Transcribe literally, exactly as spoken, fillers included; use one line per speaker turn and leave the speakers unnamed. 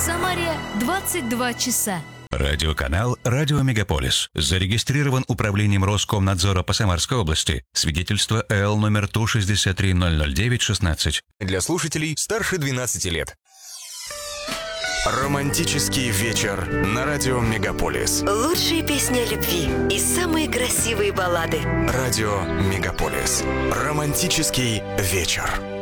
Самаре двадцать два часа.
Радиоканал «Радио Мегаполис». Зарегистрирован управлением Роскомнадзора по Самарской области. Свидетельство Л номер Ту шестьдесят три ноль ноль девять шестнадцать.
Для слушателей старше двенадцати лет. Романтический вечер на радио Мегаполис.
Лучшие песни о любви и самые красивые баллады.
Радио Мегаполис. Романтический вечер.